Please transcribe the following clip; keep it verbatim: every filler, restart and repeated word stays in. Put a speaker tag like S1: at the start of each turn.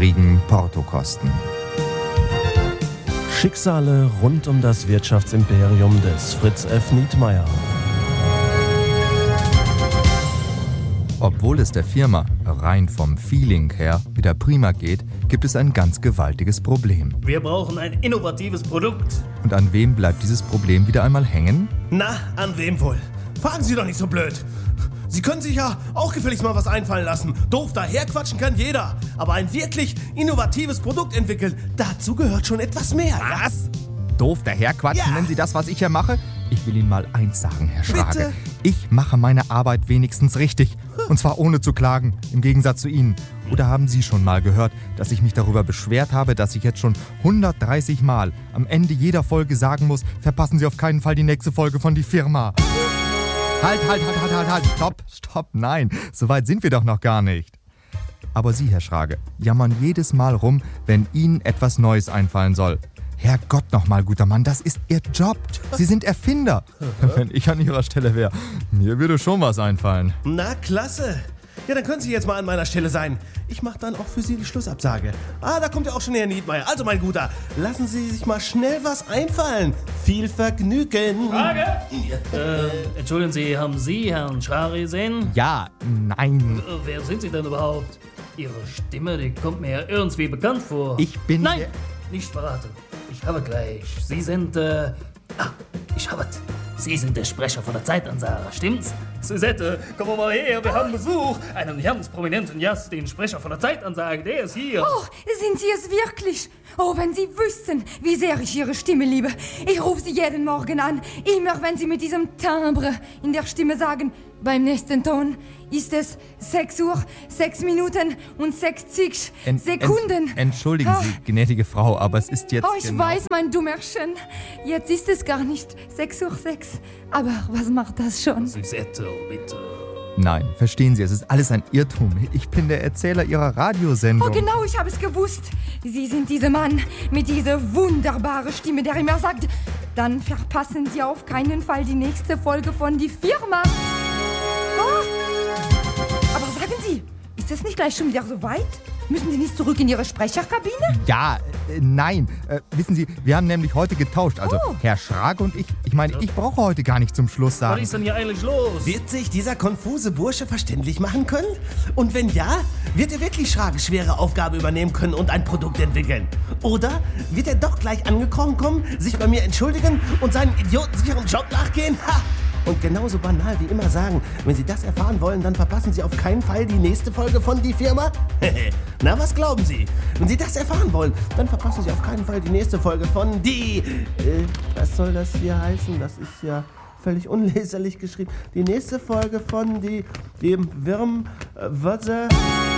S1: niedrigen Portokosten.
S2: Schicksale rund um das Wirtschaftsimperium des Fritz F. Nietmeyer.
S1: Obwohl es der Firma rein vom Feeling her wieder prima geht, gibt es ein ganz gewaltiges Problem.
S3: Wir brauchen ein innovatives Produkt.
S1: Und an wem bleibt dieses Problem wieder einmal hängen?
S4: Na, an wem wohl? Fragen Sie doch nicht so blöd. Sie können sich ja auch gefälligst mal was einfallen lassen. Doof daherquatschen kann jeder. Aber ein wirklich innovatives Produkt entwickeln, dazu gehört schon etwas mehr.
S1: Was? Doof daherquatschen,
S4: Ja.
S1: nennen Sie das, was ich hier mache? Ich will Ihnen mal eins sagen, Herr Schrage.
S4: Bitte?
S1: Ich mache meine Arbeit wenigstens richtig. Und zwar ohne zu klagen, im Gegensatz zu Ihnen. Oder haben Sie schon mal gehört, dass ich mich darüber beschwert habe, dass ich jetzt schon hundertdreißig Mal am Ende jeder Folge sagen muss, verpassen Sie auf keinen Fall die nächste Folge von Die Firma. Halt, halt, halt, halt, halt, halt, stopp, stopp, nein, so weit sind wir doch noch gar nicht. Aber Sie, Herr Schrage, jammern jedes Mal rum, wenn Ihnen etwas Neues einfallen soll. Herrgott nochmal, guter Mann, das ist Ihr Job. Sie sind Erfinder. Wenn ich an Ihrer Stelle wäre, mir würde schon was einfallen.
S4: Na, klasse. Ja, dann können Sie jetzt mal an meiner Stelle sein. Ich mache dann auch für Sie die Schlussabsage. Ah, da kommt ja auch schon Herr Nietmeyer. Also, mein Guter, lassen Sie sich mal schnell was einfallen. Viel Vergnügen.
S3: Frage? Äh, entschuldigen Sie, haben Sie Herrn Schrage gesehen?
S1: Ja, nein.
S3: Äh, wer sind Sie denn überhaupt? Ihre Stimme, die kommt mir ja irgendwie bekannt vor.
S1: Ich bin
S3: Nein,
S1: der-
S3: nicht verraten. Ich habe gleich. Sie sind, äh... Ah, ich habe es. Sie sind der Sprecher von der Zeitansage, stimmt's? Suzette, komm mal her, wir haben Besuch. Einen ganz prominenten Gast, den Sprecher von der Zeitansage, der ist hier.
S5: Oh, sind Sie es wirklich? Oh, wenn Sie wüssten, wie sehr ich Ihre Stimme liebe. Ich rufe Sie jeden Morgen an, immer wenn Sie mit diesem Timbre in der Stimme sagen, beim nächsten Ton ist es sechs Uhr, sechs Minuten und sechzig
S1: Ent-
S5: Sekunden.
S1: Ent- Entschuldigen
S5: Ah.
S1: Sie, gnädige Frau, aber es ist jetzt
S5: Oh, ich
S1: genau...
S5: weiß, mein Dummerchen. Jetzt ist es gar nicht sechs Uhr sechs. Aber was macht das schon?
S3: Suzette, bitte.
S1: Nein, verstehen Sie, es ist alles ein Irrtum. Ich bin der Erzähler Ihrer Radiosendung.
S5: Oh, genau, ich habe es gewusst. Sie sind dieser Mann mit dieser wunderbaren Stimme, der immer sagt, dann verpassen Sie auf keinen Fall die nächste Folge von Die Firma. Oh. Aber sagen Sie, ist das nicht gleich schon wieder so weit? Müssen Sie nicht zurück in Ihre Sprecherkabine?
S1: Ja, äh, nein. Äh, wissen Sie, wir haben nämlich heute getauscht. Also
S5: Oh.
S1: Herr Schrage und ich. Ich meine, ich brauche heute gar nicht zum Schluss
S3: Was
S1: sagen.
S3: ist denn hier eigentlich los?
S4: Wird sich dieser konfuse Bursche verständlich machen können? Und wenn ja, wird er wirklich Schrages schwere Aufgabe übernehmen können und ein Produkt entwickeln? Oder wird er doch gleich angekrochen kommen, sich bei mir entschuldigen und seinen idiotensicheren Job nachgehen? Ha! Und genauso banal wie immer sagen, wenn Sie das erfahren wollen, dann verpassen Sie auf keinen Fall die nächste Folge von Die Firma? Na, was glauben Sie? Wenn Sie das erfahren wollen, dann verpassen Sie auf keinen Fall die nächste Folge von Die... Äh, was soll das hier heißen? Das ist ja völlig unleserlich geschrieben. Die nächste Folge von Die... Dem Wirm... Äh, Wörter...